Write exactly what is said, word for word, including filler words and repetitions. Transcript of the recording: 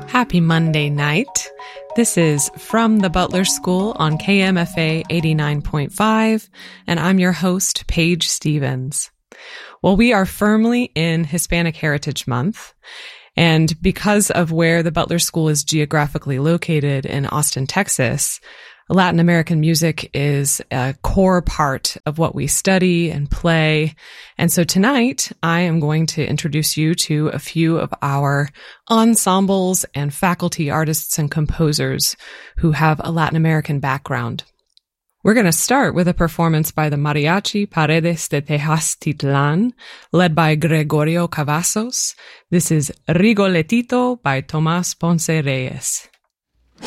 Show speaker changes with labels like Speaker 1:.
Speaker 1: Happy Monday night. This is From the Butler School on K M F A eighty-nine point five, and I'm your host, Paige Stevens. Well, we are firmly in Hispanic Heritage Month, and because of where the Butler School is geographically located in Austin, Texas, Latin American music is a core part of what we study and play. And so tonight, I am going to introduce you to a few of our ensembles and faculty artists and composers who have a Latin American background. We're going to start with a performance by the Mariachi Paredes de Tejastitlan, led by Gregorio Cavazos. This is Rigoletito by Tomás Ponce Reyes.